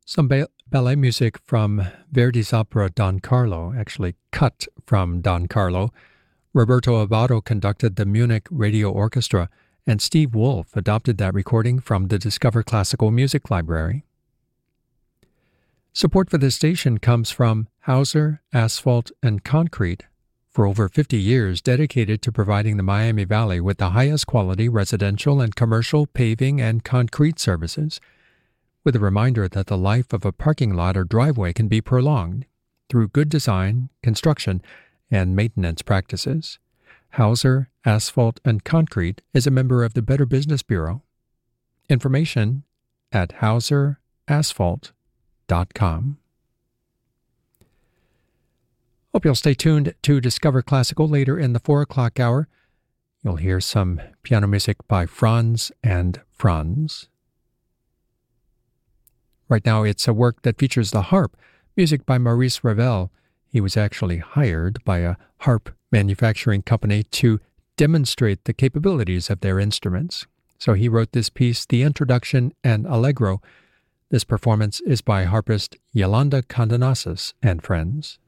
Some ballet music from Verdi's opera Don Carlo, actually cut from Don Carlo. Roberto Abbado conducted the Munich Radio Orchestra, and Steve Wolf adopted that recording from the Discover Classical Music Library. Support for this station comes from Hauser Asphalt and Concrete, for over 50 years dedicated to providing the Miami Valley with the highest quality residential and commercial paving and concrete services, with a reminder that the life of a parking lot or driveway can be prolonged through good design, construction, and maintenance practices. Hauser Asphalt and Concrete is a member of the Better Business Bureau. Information at hauserasphalt.com. Hope you'll stay tuned to Discover Classical later in the 4 o'clock hour. You'll hear some piano music by Franz and Franz. Right now, it's a work that features the harp, music by Maurice Ravel. He was actually hired by a harp manufacturing company to demonstrate the capabilities of their instruments. So he wrote this piece, The Introduction and Allegro. This performance is by harpist Yolanda Condonasis and friends.